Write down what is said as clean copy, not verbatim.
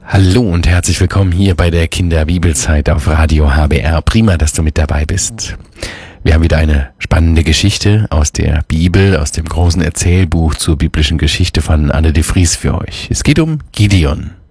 Hallo und herzlich willkommen hier bei der Kinderbibelzeit auf Radio HBR. Prima, dass du mit dabei bist. Wir haben wieder eine spannende Geschichte aus der Bibel, aus dem großen Erzählbuch zur biblischen Geschichte von Anne de Vries für euch. Es geht um Gideon.